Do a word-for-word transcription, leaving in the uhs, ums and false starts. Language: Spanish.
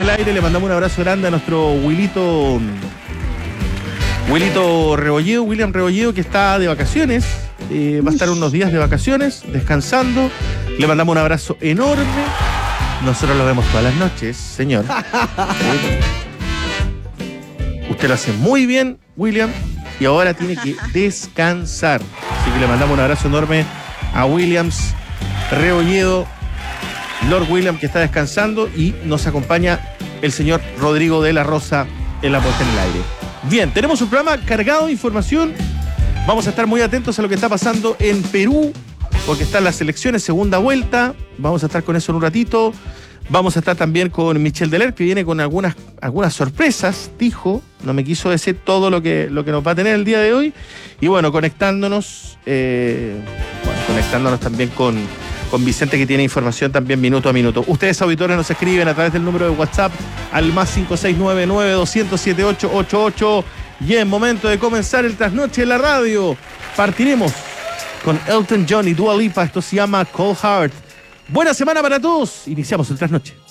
el aire. Le mandamos un abrazo grande a nuestro Wilito, Wilito Rebolledo, William Rebolledo, que está de vacaciones. Eh, va a estar unos días de vacaciones, descansando. Le mandamos un abrazo enorme. Nosotros lo vemos todas las noches, señor. Usted lo hace muy bien, William, y ahora tiene que descansar. Así que le mandamos un abrazo enorme a Williams Rebolledo, Lord William, que está descansando, y nos acompaña el señor Rodrigo de la Rosa en la puesta en el aire. Bien, tenemos un programa cargado de información. Vamos a estar muy atentos a lo que está pasando en Perú, porque están las elecciones, segunda vuelta. Vamos a estar con eso en un ratito. Vamos a estar también con Michel Deler, que viene con algunas, algunas sorpresas, dijo. No me quiso decir todo lo que, lo que nos va a tener el día de hoy. Y bueno, conectándonos, eh, bueno, conectándonos también con, con Vicente, que tiene información también minuto a minuto. Ustedes, auditores, nos escriben a través del número de WhatsApp al más cinco seis nueve nueve dos cero cero siete ocho ocho ocho. Y es momento de comenzar el trasnoche en la radio. Partiremos con Elton John y Dua Lipa. Esto se llama Cold Heart. Buena semana para todos. Iniciamos el trasnoche.